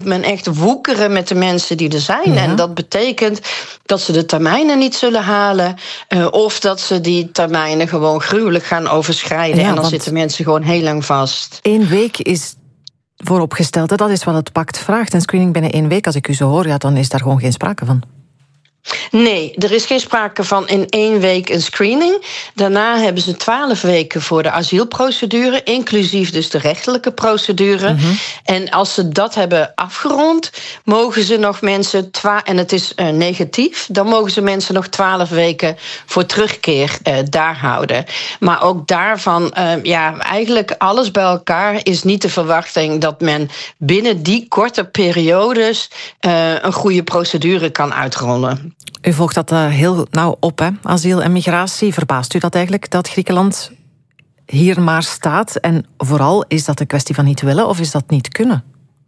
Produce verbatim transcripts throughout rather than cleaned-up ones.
men echt woekeren met de mensen die er zijn. Ja. En dat betekent dat ze de termijnen niet zullen halen, uh, of dat ze die termijnen gewoon gruwelijk gaan overschrijden. Ja, en dan zitten mensen gewoon heel lang vast. Eén week is vooropgesteld, dat is wat het pact vraagt. En screening binnen één week, als ik u zo hoor, ja, dan is daar gewoon geen sprake van. Nee, er is geen sprake van in één week een screening. Daarna hebben ze twaalf weken voor de asielprocedure, inclusief dus de rechterlijke procedure. Mm-hmm. En als ze dat hebben afgerond, mogen ze nog mensen, twa- en het is uh, negatief, dan mogen ze mensen nog twaalf weken voor terugkeer uh, daar houden. Maar ook daarvan, uh, ja, eigenlijk alles bij elkaar is niet de verwachting dat men binnen die korte periodes uh, een goede procedure kan uitrollen. U volgt dat uh, heel nauw op, hè? Asiel en migratie. Verbaast u dat eigenlijk, dat Griekenland hier maar staat? En vooral, is dat een kwestie van niet willen of is dat niet kunnen?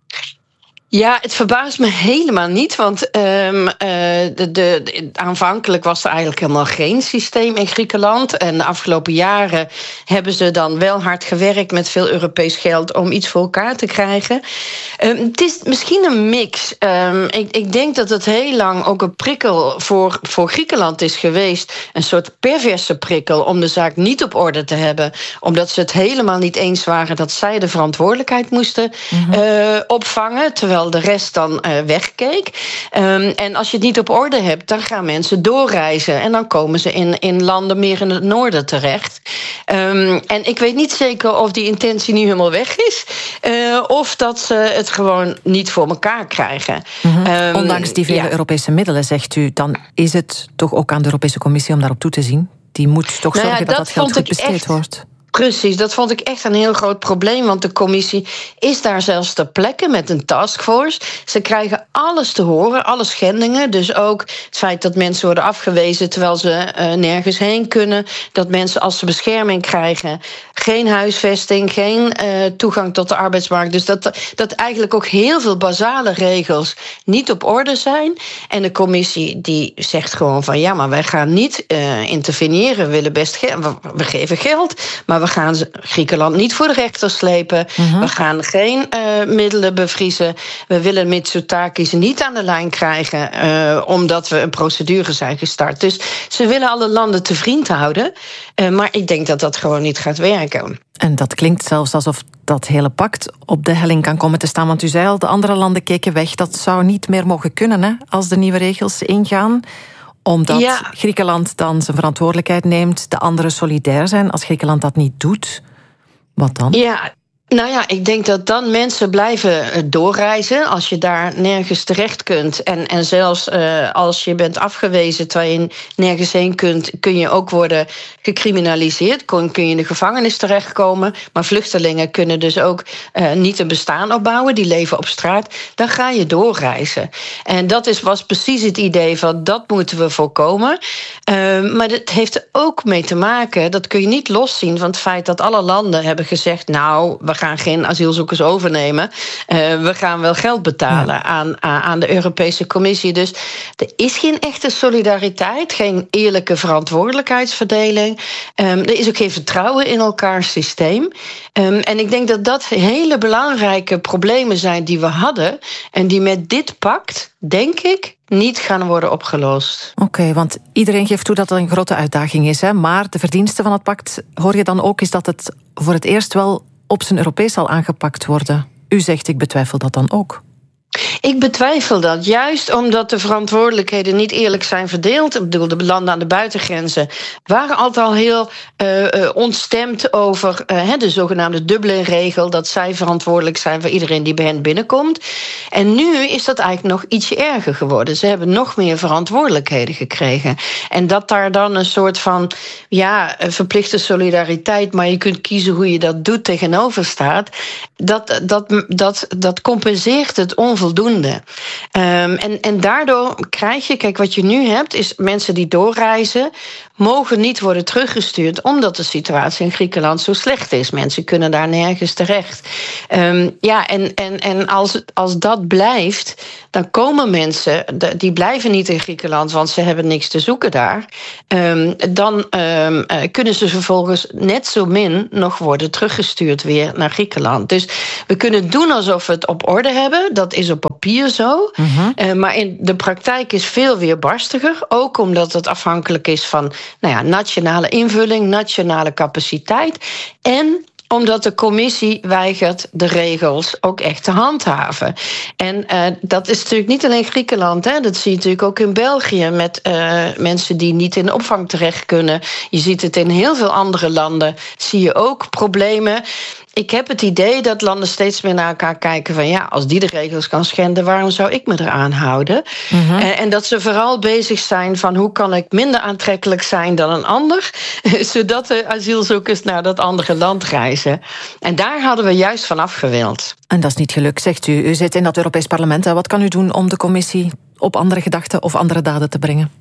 Ja, het verbaast me helemaal niet, want um, uh, de, de, de, aanvankelijk was er eigenlijk helemaal geen systeem in Griekenland. En de afgelopen jaren hebben ze dan wel hard gewerkt met veel Europees geld om iets voor elkaar te krijgen. Um, het is misschien een mix. Um, ik, ik denk dat het heel lang ook een prikkel voor, voor Griekenland is geweest. Een soort perverse prikkel om de zaak niet op orde te hebben. Omdat ze het helemaal niet eens waren dat zij de verantwoordelijkheid moesten mm-hmm. uh, opvangen. Terwijl de rest dan uh, wegkeek. Um, en als je het niet op orde hebt, dan gaan mensen doorreizen. En dan komen ze in, in landen meer in het noorden terecht. Um, en ik weet niet zeker of die intentie nu helemaal weg is. Uh, of dat ze het gewoon niet voor elkaar krijgen. Mm-hmm. Um, Ondanks die vele ja. Europese middelen, zegt u, dan is het toch ook aan de Europese Commissie om daarop toe te zien. Die moet toch nou zorgen ja, dat dat, dat geld goed besteed echt... wordt. Precies, dat vond ik echt een heel groot probleem, want de commissie is daar zelfs ter plekke met een taskforce. Ze krijgen alles te horen, alle schendingen. Dus ook het feit dat mensen worden afgewezen terwijl ze uh, nergens heen kunnen. Dat mensen als ze bescherming krijgen geen huisvesting, geen uh, toegang tot de arbeidsmarkt. Dus dat, dat eigenlijk ook heel veel basale regels niet op orde zijn. En de commissie die zegt gewoon van ja, maar wij gaan niet uh, interveneren. We willen best ge- we, we geven geld, maar we gaan Griekenland niet voor de rechter slepen. Uh-huh. We gaan geen uh, middelen bevriezen. We willen Mitsotakis niet aan de lijn krijgen, uh, omdat we een procedure zijn gestart. Dus ze willen alle landen te vriend houden. Uh, maar ik denk dat dat gewoon niet gaat werken. En dat klinkt zelfs alsof dat hele pact op de helling kan komen te staan. Want u zei al, de andere landen keken weg. Dat zou niet meer mogen kunnen, hè, als de nieuwe regels ingaan. Omdat ja. Griekenland dan zijn verantwoordelijkheid neemt, de anderen solidair zijn. Als Griekenland dat niet doet, wat dan? Ja, nou ja, ik denk dat dan mensen blijven doorreizen. Als je daar nergens terecht kunt. En, en zelfs uh, als je bent afgewezen terwijl je nergens heen kunt, kun je ook worden gecriminaliseerd. Kun, kun je in de gevangenis terechtkomen. Maar vluchtelingen kunnen dus ook uh, niet een bestaan opbouwen. Die leven op straat. Dan ga je doorreizen. En dat is, was precies het idee van dat moeten we voorkomen. Uh, maar dat heeft er ook mee te maken. Dat kun je niet loszien van het feit dat alle landen hebben gezegd, nou, we gaan geen asielzoekers overnemen. Uh, we gaan wel geld betalen ja. aan, aan de Europese Commissie. Dus er is geen echte solidariteit, geen eerlijke verantwoordelijkheidsverdeling. Um, er is ook geen vertrouwen in elkaars systeem. Um, en ik denk dat dat hele belangrijke problemen zijn die we hadden en die met dit pact, denk ik, niet gaan worden opgelost. Oké, okay, want iedereen geeft toe dat dat een grote uitdaging is. Hè? Maar de verdienste van het pact, hoor je dan ook, is dat het voor het eerst wel op zijn Europees zal aangepakt worden. U zegt, ik betwijfel dat dan ook. Ik betwijfel dat, juist omdat de verantwoordelijkheden niet eerlijk zijn verdeeld. Ik bedoel, de landen aan de buitengrenzen waren altijd al heel uh, uh, ontstemd over uh, de zogenaamde Dublin-regel, dat zij verantwoordelijk zijn voor iedereen die bij hen binnenkomt. En nu is dat eigenlijk nog ietsje erger geworden. Ze hebben nog meer verantwoordelijkheden gekregen. En dat daar dan een soort van ja, verplichte solidariteit, maar je kunt kiezen hoe je dat doet, tegenover staat, dat, dat, dat, dat compenseert het onvoldoende voldoende. Um, en, en daardoor krijg je, kijk, wat je nu hebt, is mensen die doorreizen mogen niet worden teruggestuurd, omdat de situatie in Griekenland zo slecht is. Mensen kunnen daar nergens terecht. Um, ja, en, en, en als, als dat blijft, dan komen mensen, die blijven niet in Griekenland, want ze hebben niks te zoeken daar. Um, dan um, kunnen ze vervolgens net zo min nog worden teruggestuurd weer naar Griekenland. Dus we kunnen doen alsof we het op orde hebben. Dat is op papier zo. Uh-huh. Uh, maar in de praktijk is veel weerbarstiger. Ook omdat het afhankelijk is van nou ja, nationale invulling, nationale capaciteit. En omdat de commissie weigert de regels ook echt te handhaven. En uh, dat is natuurlijk niet alleen Griekenland. Hè. Dat zie je natuurlijk ook in België met uh, mensen die niet in de opvang terecht kunnen. Je ziet het in heel veel andere landen. Zie je ook problemen. Ik heb het idee dat landen steeds meer naar elkaar kijken van ja, als die de regels kan schenden, waarom zou ik me eraan houden? Mm-hmm. En, en dat ze vooral bezig zijn van hoe kan ik minder aantrekkelijk zijn dan een ander, zodat de asielzoekers naar dat andere land reizen. En daar hadden we juist van afgewild. En dat is niet gelukt, zegt u. U zit in dat Europees Parlement. Wat kan u doen om de commissie op andere gedachten of andere daden te brengen?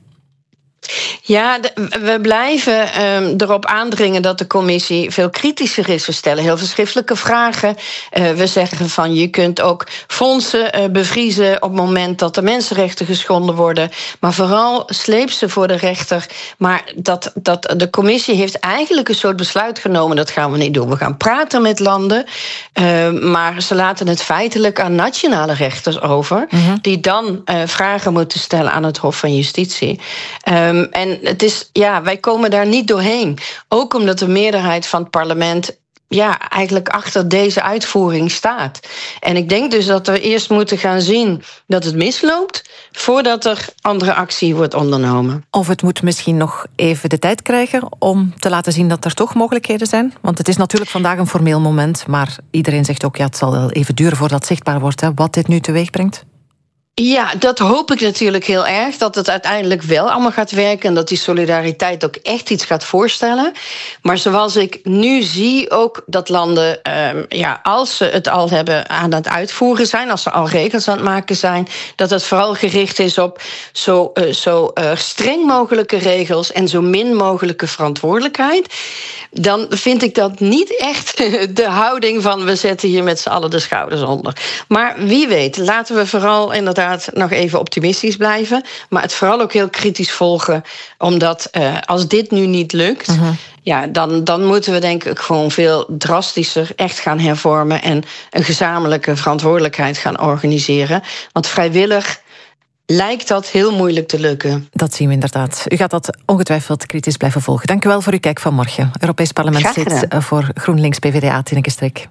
Ja, de, we blijven um, erop aandringen dat de commissie veel kritischer is. We stellen heel veel schriftelijke vragen. Uh, we zeggen van je kunt ook fondsen uh, bevriezen op het moment dat de mensenrechten geschonden worden. Maar vooral sleep ze voor de rechter. Maar dat, dat, de commissie heeft eigenlijk een soort besluit genomen. Dat gaan we niet doen. We gaan praten met landen. Uh, maar ze laten het feitelijk aan nationale rechters over. Mm-hmm. Die dan uh, vragen moeten stellen aan het Hof van Justitie. Um, en het is, ja, wij komen daar niet doorheen. Ook omdat de meerderheid van het parlement ja, eigenlijk achter deze uitvoering staat. En ik denk dus dat we eerst moeten gaan zien dat het misloopt, voordat er andere actie wordt ondernomen. Of het moet misschien nog even de tijd krijgen om te laten zien dat er toch mogelijkheden zijn. Want het is natuurlijk vandaag een formeel moment, maar iedereen zegt ook ja, het zal wel even duren voordat het zichtbaar wordt, hè, wat dit nu teweeg brengt. Ja, dat hoop ik natuurlijk heel erg. Dat het uiteindelijk wel allemaal gaat werken. En dat die solidariteit ook echt iets gaat voorstellen. Maar zoals ik nu zie ook dat landen, um, ja, als ze het al hebben aan het uitvoeren zijn, als ze al regels aan het maken zijn, dat het vooral gericht is op zo, uh, zo uh, streng mogelijke regels en zo min mogelijke verantwoordelijkheid. Dan vind ik dat niet echt de houding van we zetten hier met z'n allen de schouders onder. Maar wie weet, laten we vooral inderdaad nog even optimistisch blijven. Maar het vooral ook heel kritisch volgen. Omdat uh, als dit nu niet lukt, uh-huh. ja, dan, dan moeten we denk ik gewoon veel drastischer echt gaan hervormen en een gezamenlijke verantwoordelijkheid gaan organiseren. Want vrijwillig lijkt dat heel moeilijk te lukken. Dat zien we inderdaad. U gaat dat ongetwijfeld kritisch blijven volgen. Dank u wel voor uw kijk vanmorgen. Europees Parlementslid voor GroenLinks P V D A, Tineke Strik.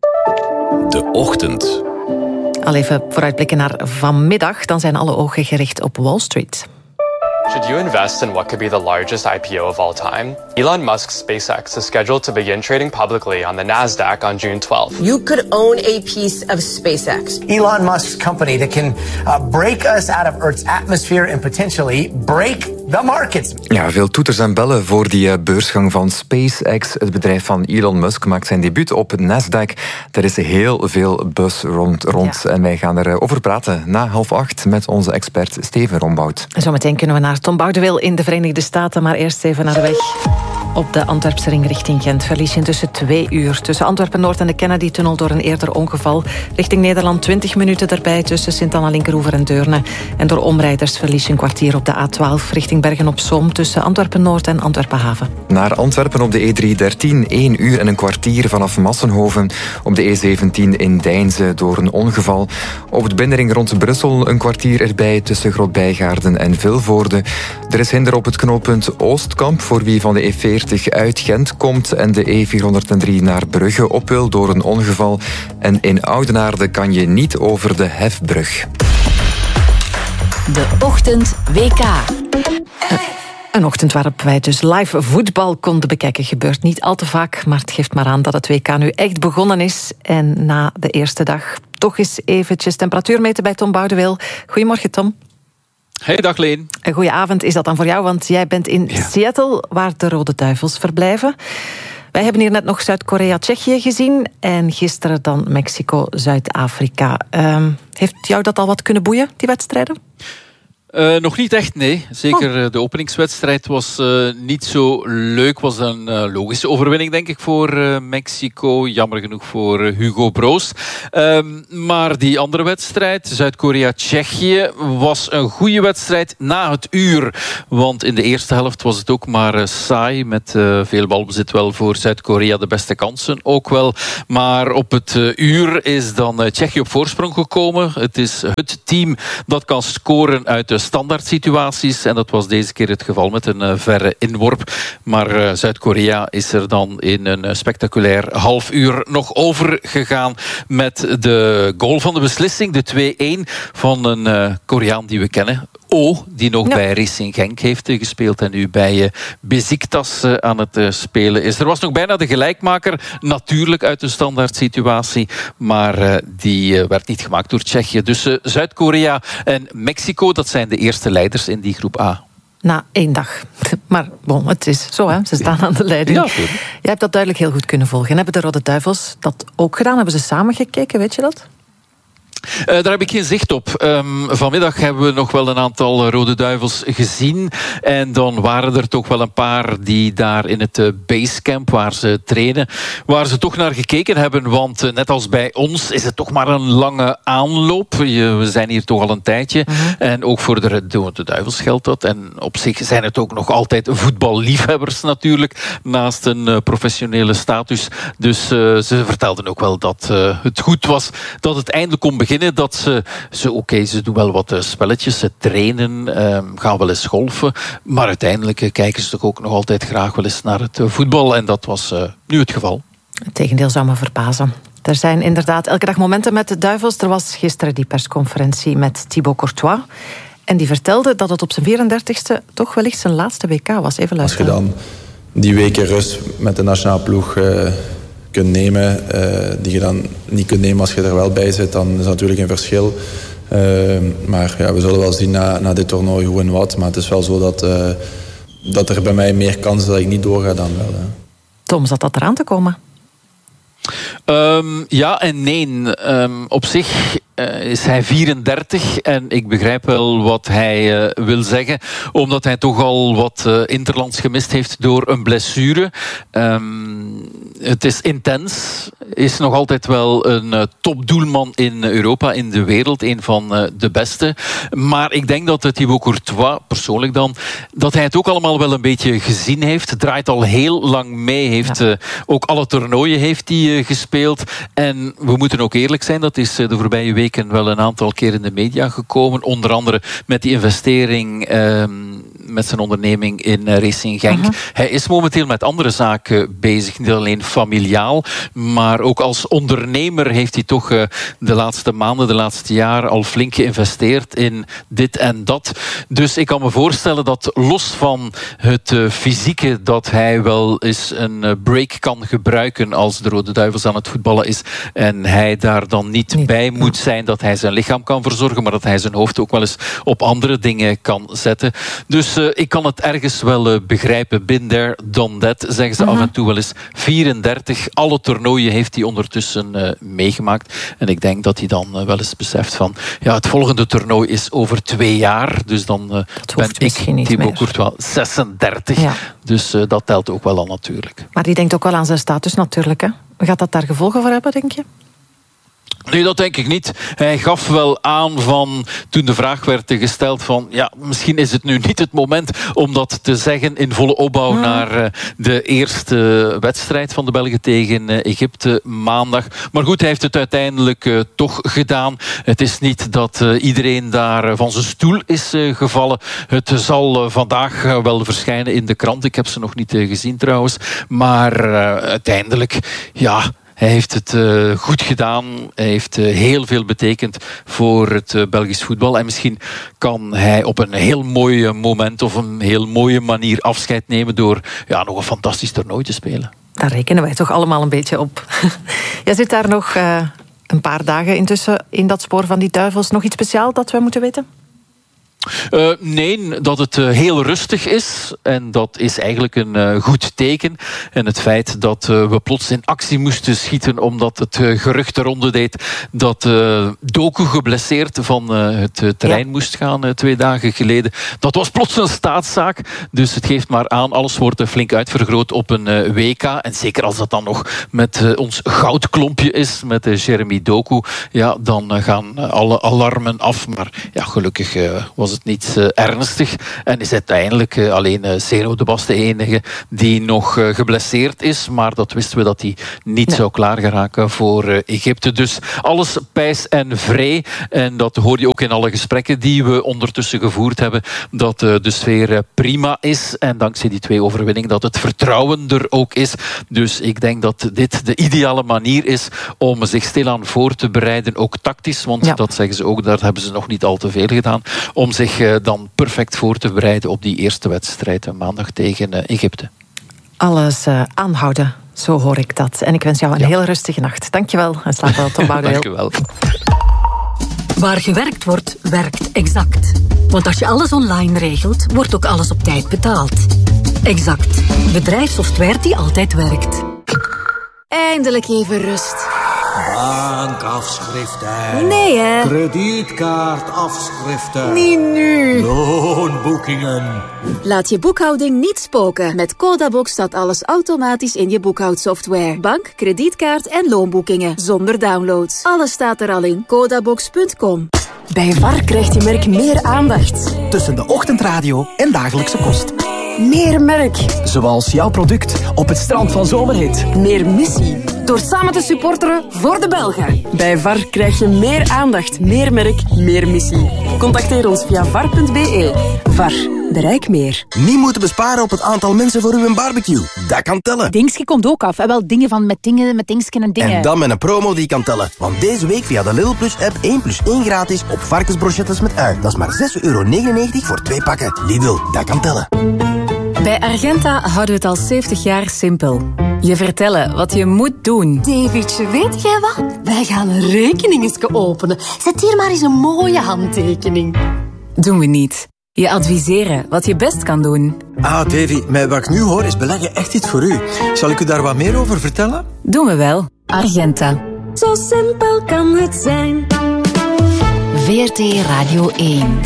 De Ochtend. Al even vooruitblikken naar vanmiddag. Dan zijn alle ogen gericht op Wall Street. Should you invest in what could be the largest I P O of all time? Elon Musk's SpaceX is scheduled to begin trading publicly on the NASDAQ on June twelfth. You could own a piece of SpaceX. Elon Musk's company that can uh, break us out of Earth's atmosphere and potentially break the markets. Ja, veel toeters en bellen voor die uh, beursgang van SpaceX. Het bedrijf van Elon Musk maakt zijn debuut op Nasdaq. Er is heel veel buzz rond. rond. Ja. En wij gaan erover praten na half acht met onze expert Steven Rombout. Zometeen kunnen we naar Tom Boudewil in de Verenigde Staten, maar eerst even naar de weg. Op de Antwerpse ring richting Gent verlies je intussen twee uur. Tussen Antwerpen-Noord en de Kennedy-tunnel door een eerder ongeval. Richting Nederland twintig minuten erbij tussen Sint-Anna-Linkeroever en Deurne. En door omrijders verlies je een kwartier op de A twaalf richting Bergen-op-Zoom tussen Antwerpen-Noord en Antwerpen-Haven. Naar Antwerpen op de E driehonderddertien, één uur en een kwartier vanaf Massenhoven. Op de E zeventien in Deinze door een ongeval. Op de binnenring rond Brussel een kwartier erbij tussen Grootbijgaarden en Vilvoorde. Er is hinder op het knooppunt Oostkamp voor wie van de E veertig uit Gent komt en de E vierhonderddrie naar Brugge op wil door een ongeval. En in Oudenaarde kan je niet over de Hefbrug. De Ochtend W K. Een ochtend waarop wij dus live voetbal konden bekijken. Gebeurt niet al te vaak, maar het geeft maar aan dat het W K nu echt begonnen is. En na de eerste dag toch eens eventjes temperatuur meten bij Tom Boudewil. Goedemorgen, Tom. Hey, dag Leen. Een goeie avond is dat dan voor jou, want jij bent in ja. Seattle, waar de Rode Duivels verblijven. We Wij hebben hier net nog Zuid-Korea-Tsjechië gezien en gisteren dan Mexico-Zuid-Afrika. Uh, heeft jou dat al wat kunnen boeien, die wedstrijden? Uh, nog niet echt, nee. Zeker oh. de openingswedstrijd was uh, niet zo leuk. Was een uh, logische overwinning, denk ik, voor uh, Mexico. Jammer genoeg voor uh, Hugo Broos. Uh, maar die andere wedstrijd, Zuid-Korea-Tsjechië, was een goede wedstrijd na het uur. Want in de eerste helft was het ook maar uh, saai. Met uh, veel balbezit wel voor Zuid-Korea, de beste kansen ook wel. Maar op het uh, uur is dan uh, Tsjechië op voorsprong gekomen. Het is het team dat kan scoren uit de standaard situaties. En dat was deze keer het geval met een uh, verre inworp. Maar uh, Zuid-Korea is er dan in een uh, spectaculair half uur nog over gegaan met de goal van de beslissing. De twee-een van een uh, Koreaan die we kennen. O, die nog ja. bij Racing Genk heeft uh, gespeeld en nu bij uh, Besiktas uh, aan het uh, spelen is. Er was nog bijna de gelijkmaker, natuurlijk uit de standaard situatie, maar uh, die uh, werd niet gemaakt door Tsjechië. Dus uh, Zuid-Korea en Mexico, dat zijn de eerste leiders in die groep A. Na één dag. Maar bon, het is zo, hè. Ze staan aan de leiding. Ja, Jij hebt dat duidelijk heel goed kunnen volgen. En hebben de Rode Duivels dat ook gedaan? Hebben ze samen gekeken, weet je dat? Uh, daar heb ik geen zicht op. Um, vanmiddag hebben we nog wel een aantal Rode Duivels gezien. En dan waren er toch wel een paar die daar in het uh, basecamp waar ze trainen, waar ze toch naar gekeken hebben. Want uh, net als bij ons is het toch maar een lange aanloop. Je, we zijn hier toch al een tijdje. Uh-huh. En ook voor de Rode Duivels geldt dat. En op zich zijn het ook nog altijd voetballiefhebbers natuurlijk. Naast een uh, professionele status. Dus uh, ze vertelden ook wel dat uh, het goed was dat het eindelijk kon beginnen. Dat ze, ze oké, okay, ze doen wel wat spelletjes, ze trainen, uh, gaan wel eens golfen. Maar uiteindelijk uh, kijken ze toch ook nog altijd graag wel eens naar het uh, voetbal. En dat was uh, nu het geval. Het tegendeel zou me verbazen. Er zijn inderdaad elke dag momenten met de Duivels. Er was gisteren die persconferentie met Thibaut Courtois. En die vertelde dat het op zijn vierendertigste toch wellicht zijn laatste W K was. Even luisteren. Als je dan die weken rust met de nationale ploeg Uh, kunt nemen, uh, die je dan niet kunt nemen als je er wel bij zit, dan is dat natuurlijk een verschil. Uh, maar ja, we zullen wel zien na, na dit toernooi hoe en wat. Maar het is wel zo dat, uh, dat er bij mij meer kans is dat ik niet doorga dan wel. Hè. Tom, zat dat eraan te komen? Um, ja en nee. Um, op zich uh, is hij vierendertig en ik begrijp wel wat hij uh, wil zeggen, omdat hij toch al wat uh, interlands gemist heeft door een blessure. Um, het is intens. Is nog altijd wel een uh, topdoelman in Europa, in de wereld, een van uh, de beste. Maar ik denk dat uh, Thibaut Courtois, persoonlijk dan, dat hij het ook allemaal wel een beetje gezien heeft. Draait al heel lang mee, heeft uh, ook alle toernooien heeft hij uh, gespeeld. En we moeten ook eerlijk zijn, dat is uh, de voorbije weken wel een aantal keer in de media gekomen. Onder andere met die investering Uh, met zijn onderneming in uh, Racing Genk. Uh-huh. Hij is momenteel met andere zaken bezig. Niet alleen familiaal, maar ook als ondernemer heeft hij toch uh, de laatste maanden, de laatste jaren al flink geïnvesteerd in dit en dat. Dus ik kan me voorstellen dat los van het uh, fysieke, dat hij wel eens een uh, break kan gebruiken als de Rode Duivels aan het voetballen is en hij daar dan niet, niet bij moet ja. zijn, dat hij zijn lichaam kan verzorgen, maar dat hij zijn hoofd ook wel eens op andere dingen kan zetten. Dus uh, ik kan het ergens wel uh, begrijpen. Been there, done that, zeggen ze uh-huh. af en toe wel eens. vierendertig, alle toernooien heeft hij ondertussen uh, meegemaakt. En ik denk dat hij dan uh, wel eens beseft van, ja, het volgende toernooi is over twee jaar. Dus dan uh, ben ik, Thibaut Courtois, zesendertig. Ja. Dus uh, dat telt ook wel al natuurlijk. Maar die denkt ook wel aan zijn status natuurlijk, hè? Gaat dat daar gevolgen voor hebben, denk je? Nee, dat denk ik niet. Hij gaf wel aan van, toen de vraag werd gesteld van, ja, misschien is het nu niet het moment om dat te zeggen in volle opbouw hmm. naar uh, de eerste wedstrijd van de Belgen tegen uh, Egypte maandag. Maar goed, hij heeft het uiteindelijk uh, toch gedaan. Het is niet dat uh, iedereen daar uh, van zijn stoel is uh, gevallen. Het zal uh, vandaag uh, wel verschijnen in de krant. Ik heb ze nog niet uh, gezien trouwens. Maar uh, uiteindelijk, ja, hij heeft het uh, goed gedaan. Hij heeft uh, heel veel betekend voor het uh, Belgisch voetbal. En misschien kan hij op een heel mooi moment of een heel mooie manier afscheid nemen door ja, nog een fantastisch toernooi te spelen. Daar rekenen wij toch allemaal een beetje op. Jij zit daar nog uh, een paar dagen intussen in dat spoor van die Duivels. Nog iets speciaals dat we moeten weten? Uh, nee, dat het uh, heel rustig is. En dat is eigenlijk een uh, goed teken. En het feit dat uh, we plots in actie moesten schieten omdat het uh, gerucht de ronde deed dat uh, Doku geblesseerd van uh, het uh, terrein ja. moest gaan uh, twee dagen geleden. Dat was plots een staatszaak. Dus het geeft maar aan, alles wordt uh, flink uitvergroot op een uh, W K. En zeker als dat dan nog met uh, ons goudklompje is, met uh, Jeremy Doku, ja, dan uh, gaan uh, alle alarmen af. Maar ja, gelukkig uh, was het niet uh, ernstig. En is uiteindelijk uh, alleen uh, Zeno de Bas de enige die nog uh, geblesseerd is. Maar dat wisten we dat hij niet nee. zou klaargeraken voor uh, Egypte. Dus alles pijs en vrij. En dat hoor je ook in alle gesprekken die we ondertussen gevoerd hebben. Dat uh, de sfeer uh, prima is. En dankzij die twee overwinningen dat het vertrouwen er ook is. Dus ik denk dat dit de ideale manier is om zich stilaan voor te bereiden. Ook tactisch, want ja. dat zeggen ze ook, daar hebben ze nog niet al te veel gedaan. Om zich uh, dan perfect voor te bereiden op die eerste wedstrijd uh, maandag tegen uh, Egypte. Alles uh, aanhouden, zo hoor ik dat. En ik wens jou een ja. heel rustige nacht. Dankjewel en slaap wel, Tom Boudewijn. Dankjewel. Waar gewerkt wordt, werkt Exact. Want als je alles online regelt, wordt ook alles op tijd betaald. Exact. Bedrijfssoftware die altijd werkt. Eindelijk even rust. Bankafschriften. Nee, hè? Kredietkaartafschriften. Niet nu. Loonboekingen. Laat je boekhouding niet spoken. Met Codabox staat alles automatisch in je boekhoudsoftware. Bank, kredietkaart en loonboekingen. Zonder downloads. Alles staat er al in. Codabox punt com. Bij V A R krijgt je merk meer aandacht. Tussen de ochtendradio en dagelijkse kost. Meer merk. Zoals jouw product op het strand van Zomerhit. Meer missie. Door samen te supporteren voor de Belgen. Bij V A R krijg je meer aandacht, meer merk, meer missie. Contacteer ons via var punt be. V A R. Bereik meer. Niet moeten besparen op het aantal mensen voor uw barbecue. Dat kan tellen. Dingske komt ook af. En wel dingen van met dingen, met dingsken en dingen. En dan met een promo die kan tellen. Want deze week via de Lidl Plus app één plus één gratis op varkensbrochettes met ui. Dat is maar zes euro negenennegentig voor twee pakken. Lidl, dat kan tellen. Bij Argenta houden we het al zeventig jaar simpel. Je vertellen wat je moet doen. Davidje, weet jij wat? Wij gaan een rekeningetje openen. Zet hier maar eens een mooie handtekening. Doen we niet. Je adviseren wat je best kan doen. Ah, Davy, met wat ik nu hoor is beleggen echt iets voor u. Zal ik u daar wat meer over vertellen? Doen we wel. Argenta. Zo simpel kan het zijn. V R T Radio één.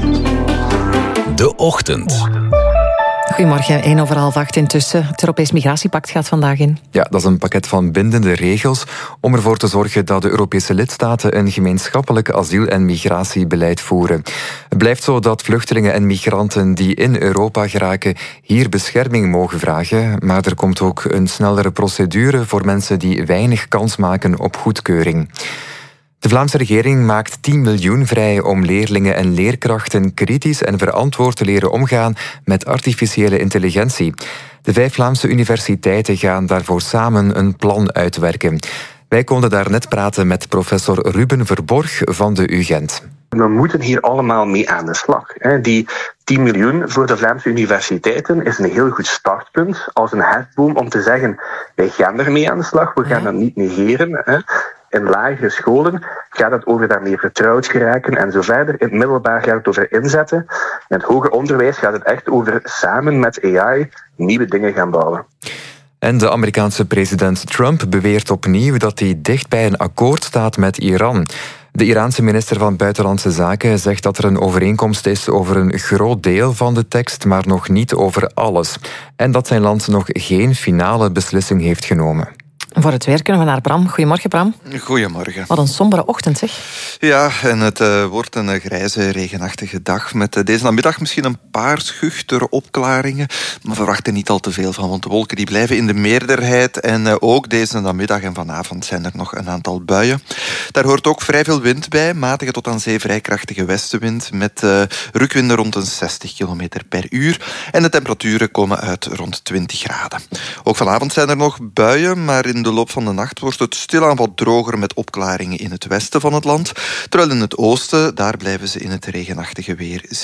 De Ochtend. Goedemorgen, één over half acht intussen. Het Europees Migratiepact gaat vandaag in. Ja, dat is een pakket van bindende regels om ervoor te zorgen dat de Europese lidstaten een gemeenschappelijk asiel- en migratiebeleid voeren. Het blijft zo dat vluchtelingen en migranten die in Europa geraken hier bescherming mogen vragen, maar er komt ook een snellere procedure voor mensen die weinig kans maken op goedkeuring. De Vlaamse regering maakt tien miljoen vrij om leerlingen en leerkrachten kritisch en verantwoord te leren omgaan met artificiële intelligentie. De vijf Vlaamse universiteiten gaan daarvoor samen een plan uitwerken. Wij konden daar net praten met professor Ruben Verborg van de U Gent. We moeten hier allemaal mee aan de slag. Die tien miljoen voor de Vlaamse universiteiten is een heel goed startpunt als een hefboom om te zeggen, wij gaan ermee aan de slag, we gaan dat niet negeren. In lagere scholen gaat het over daarmee vertrouwd geraken en zo verder. In het middelbaar gaat het over inzetten. In het hoger onderwijs gaat het echt over samen met A I nieuwe dingen gaan bouwen. En de Amerikaanse president Trump beweert opnieuw dat hij dicht bij een akkoord staat met Iran. De Iraanse minister van Buitenlandse Zaken zegt dat er een overeenkomst is over een groot deel van de tekst, maar nog niet over alles. En dat zijn land nog geen finale beslissing heeft genomen. Voor het weer kunnen we naar Bram. Goedemorgen, Bram. Goedemorgen. Wat een sombere ochtend, zeg. Ja, en het uh, wordt een grijze, regenachtige dag. Met uh, deze namiddag misschien een paar schuchtere opklaringen. Maar verwacht er niet al te veel van, want de wolken die blijven in de meerderheid. En uh, ook deze namiddag en vanavond zijn er nog een aantal buien. Daar hoort ook vrij veel wind bij. Matige tot aan zee vrij krachtige westenwind. Met uh, rukwinden rond een zestig kilometer per uur. En de temperaturen komen uit rond twintig graden. Ook vanavond zijn er nog buien, maar in In de loop van de nacht wordt het stilaan wat droger met opklaringen in het westen van het land. Terwijl in het oosten, daar blijven ze in het regenachtige weer zitten.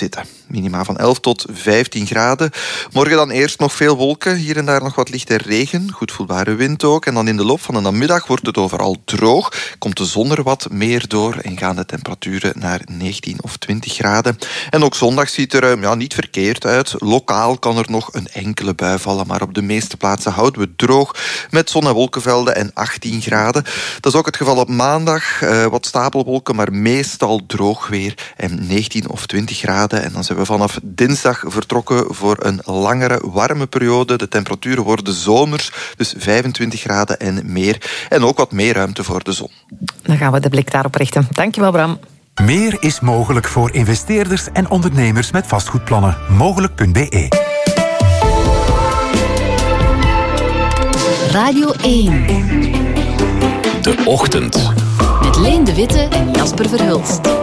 Minima van elf tot vijftien graden. Morgen dan eerst nog veel wolken. Hier en daar nog wat lichte regen. Goed voelbare wind ook. En dan in de loop van de namiddag wordt het overal droog. Komt de zon er wat meer door. En gaan de temperaturen naar negentien of twintig graden. En ook zondag ziet er ja, niet verkeerd uit. Lokaal kan er nog een enkele bui vallen. Maar op de meeste plaatsen houden we het droog. Met zon- en wolkenvelden en achttien graden. Dat is ook het geval op maandag. Uh, wat stapelwolken, maar meestal droog weer. En negentien of twintig graden. En dan zijn we vanaf dinsdag vertrokken voor een langere warme periode. De temperaturen worden zomers, dus vijfentwintig graden en meer. En ook wat meer ruimte voor de zon. Dan gaan we de blik daarop richten. Dankjewel, Bram. Meer is mogelijk voor investeerders en ondernemers met vastgoedplannen. Mogelijk punt b e. Radio één. De Ochtend. Met Leen de Witte en Jasper Verhulst.